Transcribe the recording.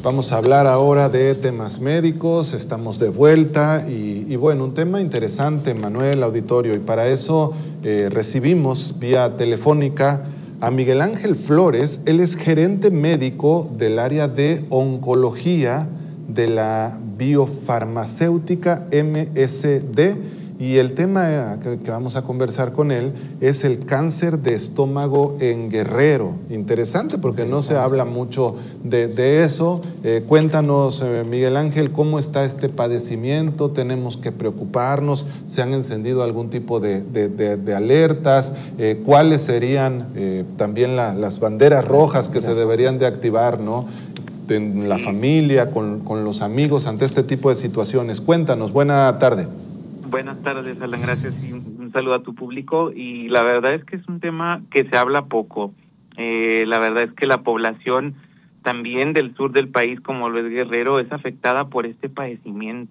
Vamos a hablar ahora de temas médicos, estamos de vuelta y bueno, un tema interesante, Manuel, auditorio, y para eso recibimos vía telefónica a Miguel Ángel Flores. Él es gerente médico del área de oncología de la biofarmacéutica MSD. Y el tema que vamos a conversar con él es el cáncer de estómago en Guerrero. Interesante porque no se habla mucho de eso. Cuéntanos, Miguel Ángel, ¿cómo está este padecimiento? ¿Tenemos que preocuparnos? ¿Se han encendido algún tipo de alertas? ¿Cuáles serían también las banderas rojas que se deberían de activar, ¿no?, en la familia, con los amigos ante este tipo de situaciones? Cuéntanos, buena tarde. Buenas tardes, Alan, gracias y un saludo a tu público. Y la verdad es que es un tema que se habla poco. La verdad es que la población también del sur del país, como lo es Guerrero, es afectada por este padecimiento.